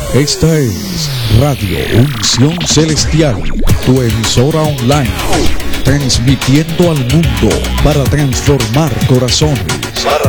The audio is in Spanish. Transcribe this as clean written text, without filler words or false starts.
Esta es Radio Unción Celestial, tu emisora online, transmitiendo al mundo para transformar corazones.